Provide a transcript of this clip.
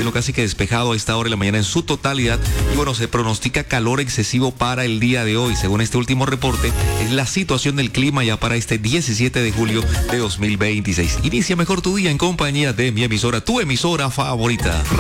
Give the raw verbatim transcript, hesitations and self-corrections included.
cielo casi que despejado a esta hora de la mañana en su totalidad. Y bueno, se pronostica calor excesivo para el día de hoy. Según este último reporte, es la situación del clima ya para este diecisiete de julio de dos mil veintiséis. Inicia mejor tu día en compañía de mi emisora, tu emisora favorita.